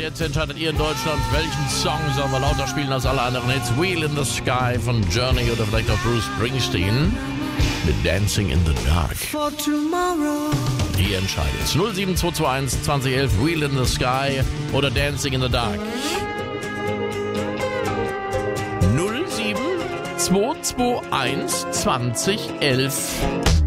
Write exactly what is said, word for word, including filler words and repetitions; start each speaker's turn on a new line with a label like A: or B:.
A: Jetzt entscheidet ihr in Deutschland, welchen Song sollen wir lauter spielen als alle anderen Hits. Wheel in the Sky von Journey oder vielleicht auch Bruce Springsteen mit Dancing in the Dark.
B: For tomorrow.
A: Ihr entscheidet. null sieben zwei zwei eins zwanzig elf Wheel in the Sky oder Dancing in the Dark. null sieben zwei zwei eins zwanzig elf